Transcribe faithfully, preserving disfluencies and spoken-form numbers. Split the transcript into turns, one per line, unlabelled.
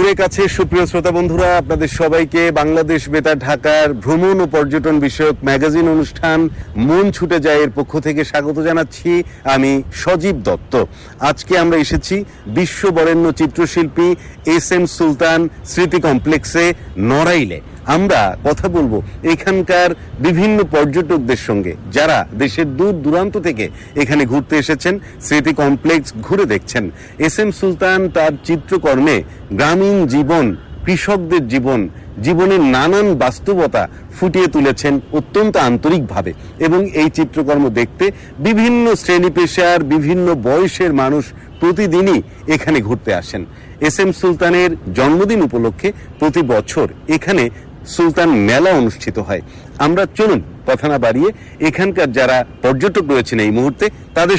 দূরে কাছে সুপ্রিয় শ্রোতা বন্ধুরা, আপনাদের সবাইকে বাংলাদেশ বেতার ঢাকার ভ্রমণ ও পর্যটন বিষয়ক ম্যাগাজিন অনুষ্ঠান মন ছুটে যায় এর পক্ষ থেকে স্বাগত জানাচ্ছি। আমি সজীব দত্ত। আজকে আমরা এসেছি বিশ্ব বরেণ্য চিত্রশিল্পী এস এম সুলতান স্মৃতি কমপ্লেক্সে নড়াইলে। আমরা কথা বলবো এখানকার বিভিন্ন পর্যটকদের সঙ্গে যারা দেশের দূর দূরান্ত থেকে এখানে ঘুরতে এসেছেন, স্মৃতি কমপ্লেক্স ঘুরে দেখছেন। এস এম সুলতান তার চিত্রকর্মে গ্রামীণ জীবন, কৃষকদের জীবন, জীবনের নানান বাস্তবতা ফুটিয়ে তুলেছেন অত্যন্ত আন্তরিকভাবে। এবং এই চিত্রকর্ম দেখতে বিভিন্ন শ্রেণী পেশার, বিভিন্ন বয়সের মানুষ প্রতিদিনই এখানে ঘুরতে আসেন। এস এম সুলতানের জন্মদিন উপলক্ষে প্রতি বছর এখানে সুলতান মেলা অনুষ্ঠিত হয়। আমরা চলুন কথা না বাড়িয়ে এখানকার যারা পর্যটক রয়েছেন এই মুহূর্তে তাদের